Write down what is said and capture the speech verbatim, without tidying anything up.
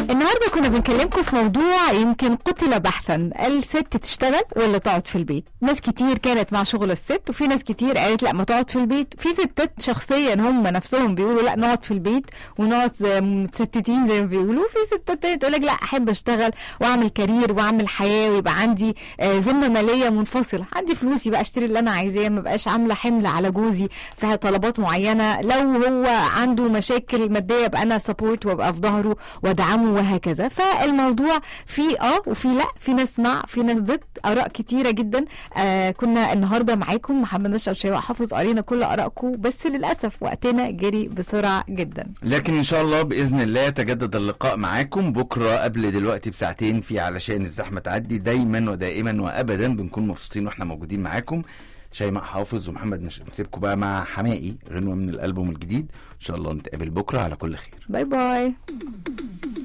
النهارده كنا بنكلمكم في موضوع يمكن قتل بحثا، الست تشتغل ولا تقعد في البيت؟ ناس كتير كانت مع شغل الست، وفي ناس كتير قالت لا ما تقعد في البيت. في ستات شخصيا هم نفسهم بيقولوا لا نقعد في البيت ونقعد متستتين زي ما بيقولوا. في ستات تانية تقول لك لا احب اشتغل واعمل كارير واعمل حياه ويبقى عندي ذمه ماليه منفصله، عندي فلوسي بقى اشتري اللي انا عايزاه، ما بقاش عامله حمل على جوزي في طلبات معينه. لو هو عنده مشاكل ماديه ابقى انا سبورت وابقى في ظهره وادعمه وهكذا. فالموضوع في اه وفي لا، في ناس مع، في ناس ضد، اراء كتيره جدا. آه كنا النهارده معاكم محمد نشأت وشيماء حافظ، قرينا كل ارائكم، بس للاسف وقتنا جري بسرعه جدا. لكن ان شاء الله باذن الله يتجدد اللقاء معاكم بكره قبل دلوقتي بساعتين في علشان الزحمه تعدي. دايما ودائما وابدا بنكون مبسوطين واحنا موجودين معاكم. شيماء حافظ ومحمد نشأت. نسيبكم بقى مع حمائي غنوه من الالبوم الجديد. ان شاء الله نتقابل بكره على كل خير. باي باي.